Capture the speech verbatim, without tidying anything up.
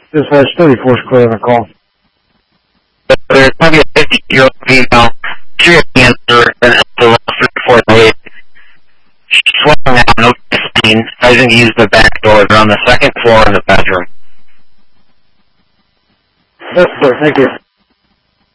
This has thirty-four clear on the call. There's probably a fifty-year-old female. She had cancer and after three or four days. She's swelling out, no pain. I didn't use the back door. They're on the second floor in the bedroom. That's clear. Thank you.